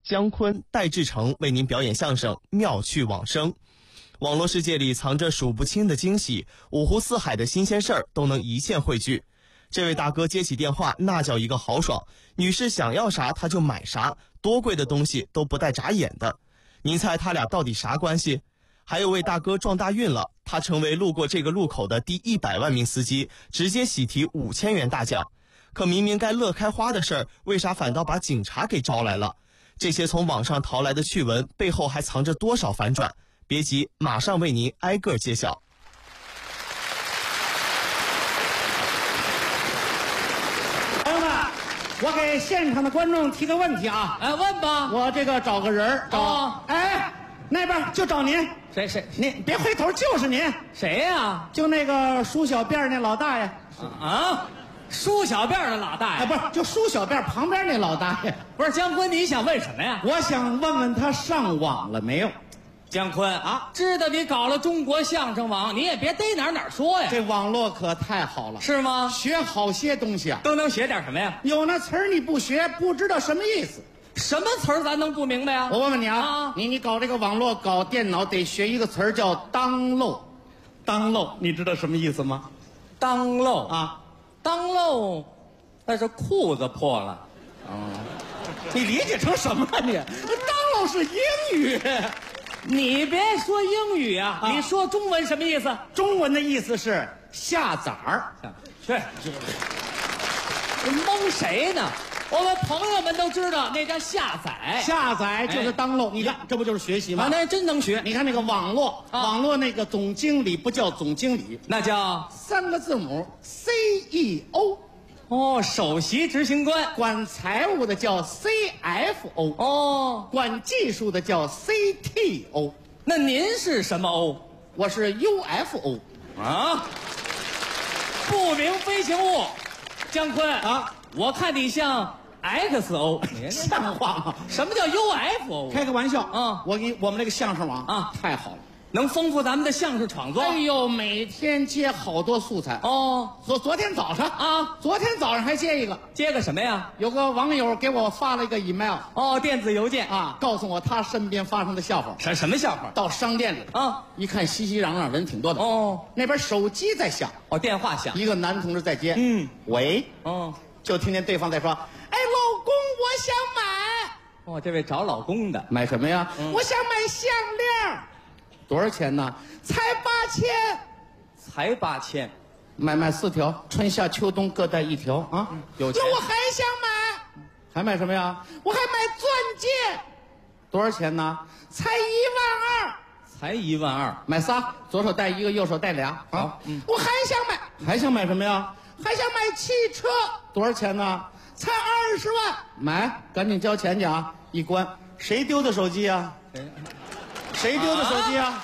姜昆、戴志诚为您表演相声《妙趣往生》。网络世界里藏着数不清的惊喜，五湖四海的新鲜事儿都能一线汇聚。这位大哥接起电话，那叫一个豪爽，女士想要啥他就买啥，多贵的东西都不带眨眼的。您猜他俩到底啥关系？还有位大哥撞大运了，他成为路过这个路口的第100万名司机，直接喜提5000元大奖。可明明该乐开花的事儿，为啥反倒把警察给招来了？这些从网上淘来的趣闻背后还藏着多少反转？别急，马上为您挨个揭晓。 朋友们，我给现场的观众提个问题啊！ 问吧。 我这个找个人找，那边就找您。 谁？ 您别回头，就是您。 谁呀？ 就那个梳小辫那老大爷。 梳小辫的老大爷？ 不是，就梳小辫旁边那老大爷。 不是姜昆，你想问什么呀？ 我想问问他上网了没有？ 姜昆啊，知道你搞了中国相声网，你也别逮哪说呀。 这网络可太好了， 是吗？ 学好些东西啊， 都能学点什么呀？ 有那词儿你不学，不知道什么意思。 什么词儿咱能不明白呀？ 我问问你啊，你搞这个网络搞电脑得学一个词儿叫当漏，当漏你知道什么意思吗？ 当漏啊， 当漏，那是裤子破了。 你理解成什么了你？当漏是英语。 你别说英语啊，你说中文什么意思？ 中文的意思是下崽儿。 对，蒙谁呢？我们朋友们都知道那叫下载， 下载就是当漏。你看，这不就是学习吗？ 那真能学。 你看那个网络，网络那个总经理不叫总经理， 那叫 3个字母 CEO。 首席执行官。 管财务的叫 CFO。管技术的叫 CTO。 那您是什么 O？ 我是 UFO。 不明飞行物。姜昆啊，我看你像 XO。 像话吗？ 什么叫 UFO？ 开个玩笑。我们这个相声网太好了， 能丰富咱们的相声创作。 哎呦，每天接好多素材。昨天早上还接一个。 接个什么呀？ 有个网友给我发了一个 email。 电子邮件告诉我他身边发生的笑话。 什么笑话？ 到商店里一看熙熙攘攘人挺多的。那边手机在响。电话响。一个男同志在接。喂。就听见对方在说：“哎，老公，我想买。” 这位找老公的。 买什么呀？我想买项链。多少钱呢？才8000。 才8000。 买4条，春夏秋冬各带1条啊。有钱。那我还想买。还买什么呀？我还买钻戒。多少钱呢？才12000。 才12000。 买仨，左手带1个，右手带俩。好。我还想买。还想买什么呀？还想买汽车。多少钱呢？才20万。买，赶紧交钱去啊！一关，谁丢的手机啊？谁丢的手机啊？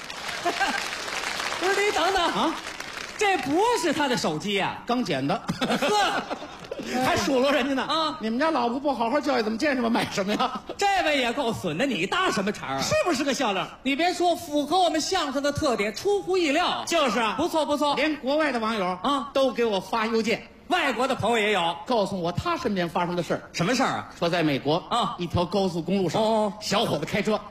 不是，你等等这不是他的手机呀， 刚捡的。还数落人家呢你们家老婆不好好教育，怎么见什么买什么呀？ 这位也够损的，你搭什么茬啊？ 是不是个笑料？ 你别说，符合我们相声的特点，出乎意料。 就是啊， 不错。 连国外的网友都给我发邮件。 外国的朋友也有， 告诉我他身边发生的事儿。 什么事儿啊？ 说在美国一条高速公路上，小伙子开车，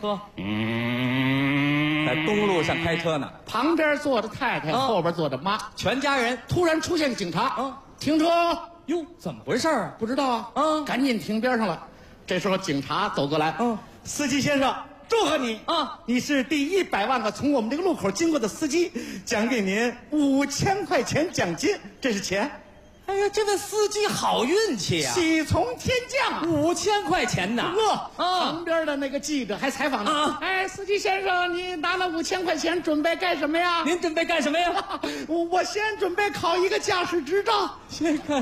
在公路上开车呢， 旁边坐着太太，后边坐着妈， 全家人。 突然出现警察，停车！ 哟，怎么回事啊？ 不知道赶紧停边上了。这时候警察走过来，司机先生，祝贺你你是第100万个从我们这个路口经过的司机，奖给您5000块钱奖金，这是钱。 哎呀，这位司机好运气啊！ 喜从天降 ，5000块钱呢！ 旁边的那个记者还采访呢。哎，司机先生，你拿了5000块钱，准备干什么呀？ 您准备干什么呀？ 我先准备考一个驾驶执照。 先看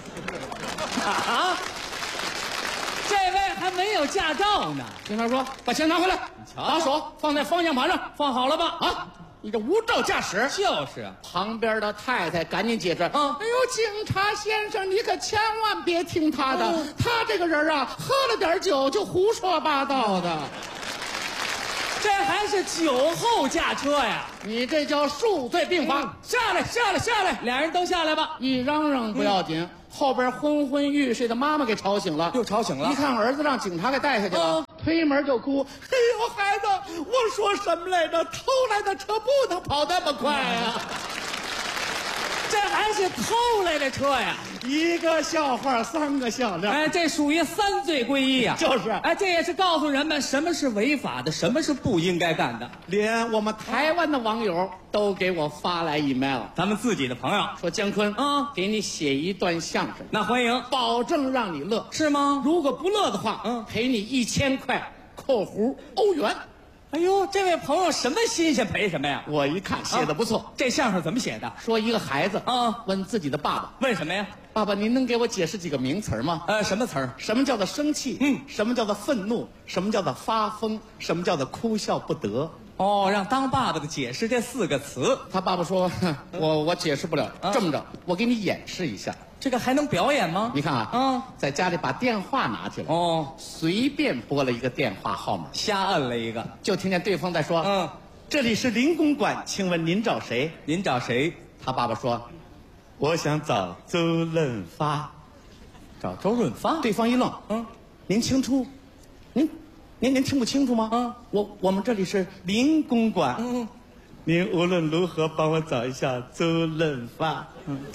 这位还没有驾照呢。 警察说：“把钱拿回来，把手放在方向盘上， 放好了吧？ 你这无照驾驶。” 就是啊。 旁边的太太赶紧解释：“哎呦，警察先生，你可千万别听他的，他这个人喝了点酒就胡说八道的。” 这还是酒后驾车呀！ 你这叫数罪并罚。 下来，俩人都下来吧。 一嚷嚷不要紧，后边昏昏欲睡的妈妈给吵醒了， 又吵醒了。 一看儿子让警察给带下去了， 推门就哭。哎呦，孩子，我说什么来着？偷来的车不能跑那么快啊！ 这还是偷来的车呀！ 一个笑话三个笑料， 哎，这属于三罪归一呀。 就是， 哎，这也是告诉人们什么是违法的，什么是不应该干的。 连我们台湾的网友都给我发来 email， 咱们自己的朋友说姜昆给你写一段相声， 那欢迎， 保证让你乐， 是吗？ 如果不乐的话，赔你1000块（括弧欧元）。 哎呦，这位朋友什么新鲜赔什么呀？ 我一看写的不错， 这相声怎么写的？ 说一个孩子问自己的爸爸， 问什么呀？ 爸爸，您能给我解释几个名词吗？ 什么词儿？ 什么叫做生气？什么叫做愤怒？什么叫做发疯？什么叫做哭笑不得？ 哦，让当爸爸的解释这4个词。 他爸爸说，我解释不了，这么着，我给你演示一下。 这个还能表演吗？ 你看在家里把电话拿起来，随便拨了一个电话号码， 瞎摁了一个， 就听见对方在说，这里是林公馆，请问您找谁？ 您找谁？ 他爸爸说，我想找周润发。 找周润发？ 对方一愣，您清楚？您听不清楚吗？我们这里是林公馆，您无论如何帮我找一下周润发。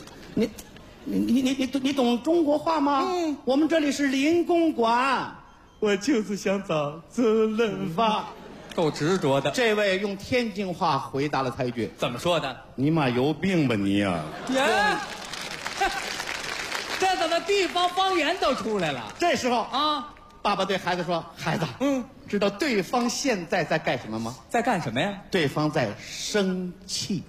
你懂中国话吗？我们这里是林公馆，我就是想找周润发。 够执着的。 这位用天津话回答了他一句：“ 怎么说的？ 你妈有病吧你呀！” 这怎么地方方言都出来了？ 这时候爸爸对孩子说：“孩子，知道对方现在在干什么吗？ 在干什么呀？ 对方在生气。”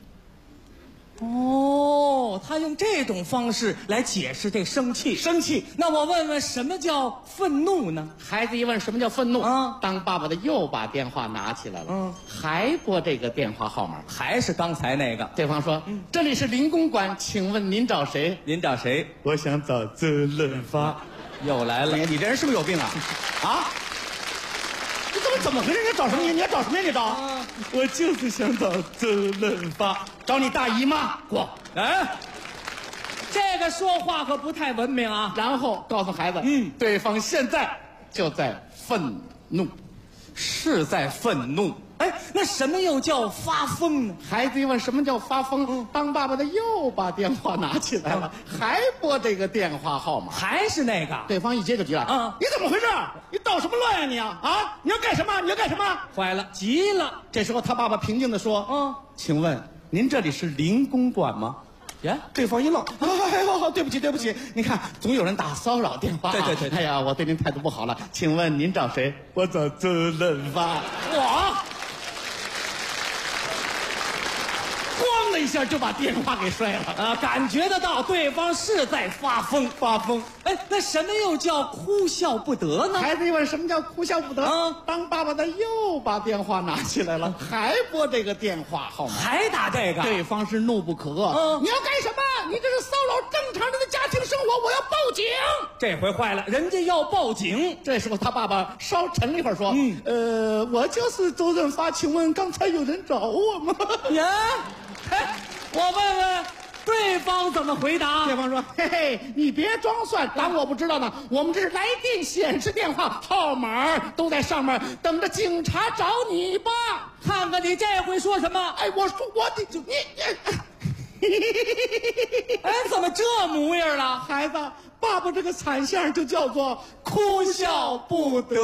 哦，他用这种方式来解释这生气。 生气。 那我问问，什么叫愤怒呢？ 孩子一问什么叫愤怒当爸爸的又把电话拿起来了，还拨这个电话号码， 还是刚才那个。 对方说：“这里是林公馆，请问您找谁？” 您找谁？ 我想找周润发。 又来了， 你这人是不是有病啊？你怎么回事？你找什么？你要找什么呀？你找？我就是想找周润发。找你大姨妈过。 这个说话可不太文明啊。 然后告诉孩子，对方现在就在愤怒， 是在愤怒。哎，那什么又叫发疯呢？ 孩子一问什么叫发疯，当爸爸的又把电话拿起来了，还拨这个电话号码， 还是那个。 对方一接就急了，你怎么回事？你捣什么乱呀你啊？你要干什么？你要干什么？ 坏了，急了。 这时候他爸爸平静地说，请问您这里是林公馆吗？对方一愣，哎呦，对不起，你看总有人打骚扰电话。 对， 哎呀，我对您态度不好了，请问您找谁？我找周润发。咣的一下就把电话给摔了感觉得到对方是在发疯。哎，那什么又叫哭笑不得呢？ 孩子一问什么叫哭笑不得，当爸爸的又把电话拿起来了，还拨这个电话号码， 还打这个。 对方是怒不可遏，你要干什么？你这是骚扰正常人的家庭生活，我要报警。 这回坏了，人家要报警。 这时候他爸爸稍沉了一会儿说，我就是周润发，请问刚才有人找我吗？ 我问问对方怎么回答？ 对方说：“嘿嘿，你别装蒜，当我不知道呢。我们这是来电显示电话，号码都在上面，等着警察找你吧。 看看你这回说什么？ 哎，我说你， 哎，怎么这模样了？ 孩子，爸爸这个惨相就叫做哭笑不得。”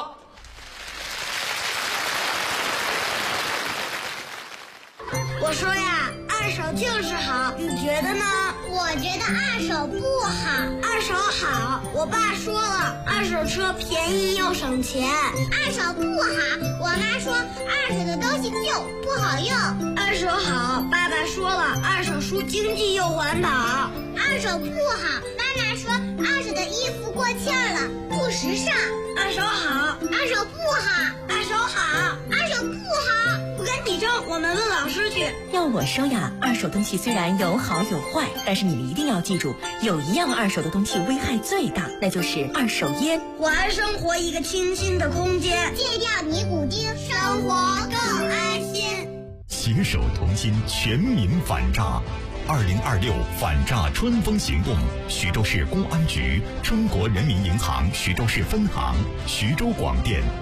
我说呀，二手就是好，你觉得呢？我觉得二手不好。二手好，我爸说了，二手车便宜又省钱。二手不好，我妈说二手的东西旧不好用。二手好，爸爸说了，二手书经济又环保。二手不好，妈妈说二手的衣服过气了，不时尚。二手好，二手不好，二手好，二手不好。不跟你争，我们问老师去。 要我说呀，二手东西虽然有好有坏，但是你们一定要记住，有一样二手的东西危害最大，那就是二手烟。 还生活一个清新的空间，戒掉尼古丁，生活更安心。 携手同心，全民反诈。2026反诈春风行动，徐州市公安局、中国人民银行徐州市分行、徐州广电